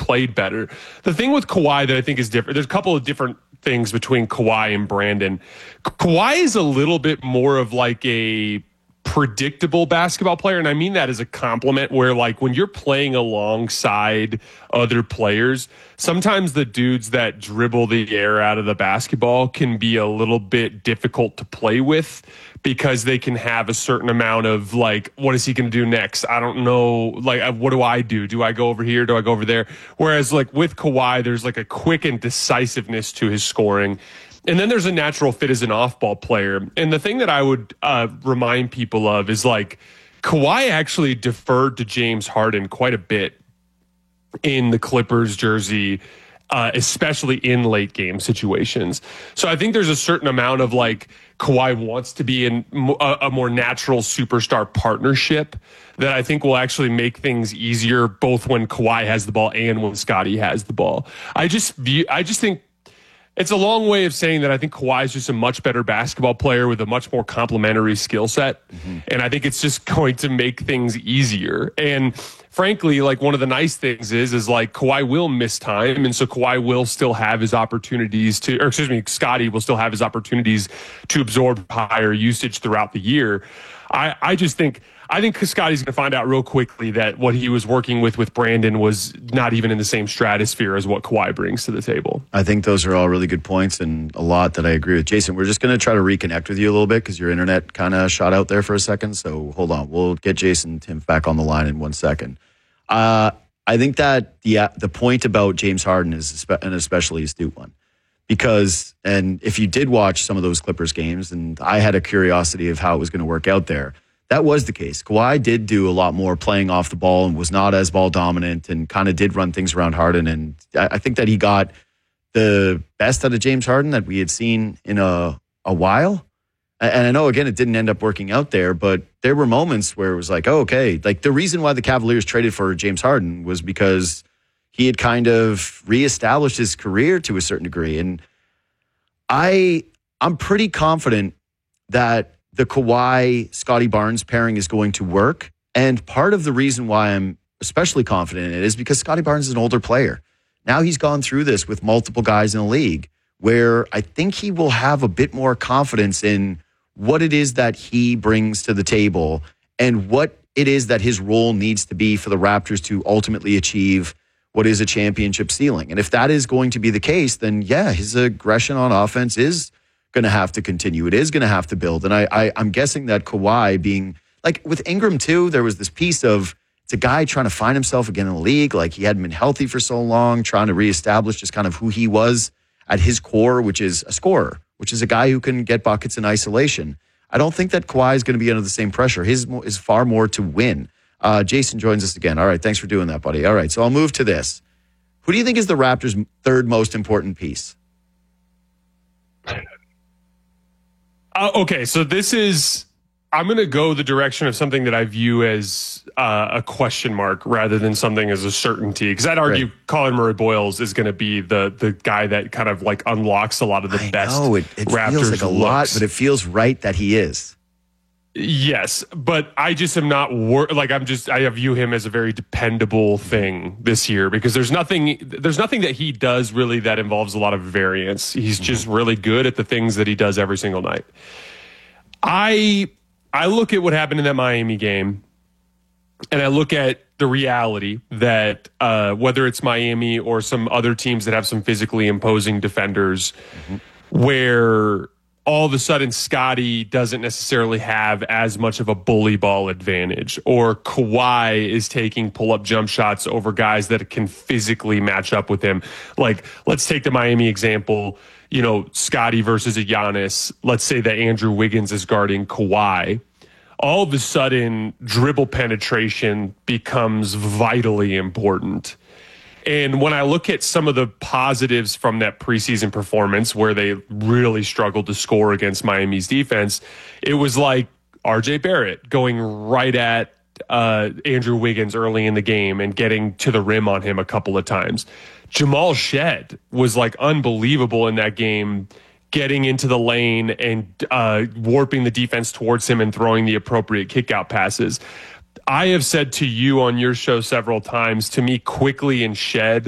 played better. The thing with Kawhi that I think is different, there's a couple of different things between Kawhi and Brandon. Kawhi is a little bit more of like a predictable basketball player, and I mean that as a compliment, where like when you're playing alongside other players, sometimes the dudes that dribble the air out of the basketball can be a little bit difficult to play with because they can have a certain amount of like, what is he going to do next? I don't know. Like, what do I do? Do I go over here? Do I go over there? Whereas like with Kawhi, there's like a quick and decisiveness to his scoring. And then there's a natural fit as an off-ball player. And the thing that I would remind people of is like Kawhi actually deferred to James Harden quite a bit in the Clippers jersey, especially in late game situations. So I think there's a certain amount of like Kawhi wants to be in a more natural superstar partnership that I think will actually make things easier both when Kawhi has the ball and when Scottie has the ball. I just think it's a long way of saying that I think Kawhi is just a much better basketball player with a much more complementary skill set. Mm-hmm. And I think it's just going to make things easier. And frankly, like one of the nice things is like Kawhi will miss time. And so Kawhi will still have his opportunities Scottie will still have his opportunities to absorb higher usage throughout the year. I think Scottie's going to find out real quickly that what he was working with Brandon was not even in the same stratosphere as what Kawhi brings to the table. I think those are all really good points and a lot that I agree with. Jason, we're just going to try to reconnect with you a little bit because your internet kind of shot out there for a second. So hold on. We'll get Jason and Tim back on the line in 1 second. I think that the point about James Harden is an especially astute one. Because, and if you did watch some of those Clippers games, and I had a curiosity of how it was going to work out there, that was the case. Kawhi did do a lot more playing off the ball and was not as ball dominant and kind of did run things around Harden. And I think that he got the best out of James Harden that we had seen in a while. And I know, again, it didn't end up working out there, but there were moments where it was like, oh, okay. Like the reason why the Cavaliers traded for James Harden was because he had kind of reestablished his career to a certain degree. And I'm pretty confident that the Kawhi-Scottie Barnes pairing is going to work. And part of the reason why I'm especially confident in it is because Scottie Barnes is an older player. Now he's gone through this with multiple guys in the league where I think he will have a bit more confidence in what it is that he brings to the table and what it is that his role needs to be for the Raptors to ultimately achieve what is a championship ceiling. And if that is going to be the case, then yeah, his aggression on offense is going to have to continue. It is going to have to build. And I'm guessing that Kawhi being, like with Ingram too, there was this piece of, it's a guy trying to find himself again in the league. Like he hadn't been healthy for so long, trying to reestablish just kind of who he was at his core, which is a scorer, which is a guy who can get buckets in isolation. I don't think that Kawhi is going to be under the same pressure. His is far more to win. Jason joins us again. All right, thanks for doing that, buddy. All right, so I'll move to this. Who do you think is the Raptors' third most important piece? Okay, so I'm going to go the direction of something that I view as a question mark rather than something as a certainty. Because I'd argue Colin Murray-Boyles is going to be the guy that kind of like unlocks a lot of the best Raptors. It feels like a lot, but it feels right that he is. Yes, but I just am not I view him as a very dependable thing this year because there's nothing that he does really that involves a lot of variance. He's just really good at the things that he does every single night. I look at what happened in that Miami game and I look at the reality that whether it's Miami or some other teams that have some physically imposing defenders where all of a sudden Scottie doesn't necessarily have as much of a bully ball advantage, or Kawhi is taking pull-up jump shots over guys that can physically match up with him. Like, let's take the Miami example, Scottie versus a Giannis. Let's say that Andrew Wiggins is guarding Kawhi. All of a sudden, dribble penetration becomes vitally important. And when I look at some of the positives from that preseason performance where they really struggled to score against Miami's defense, it was like RJ Barrett going right at Andrew Wiggins early in the game and getting to the rim on him a couple of times. Jamal Shed was like unbelievable in that game, getting into the lane and warping the defense towards him and throwing the appropriate kick-out passes. I have said to you on your show several times, to me, Quickly and Shed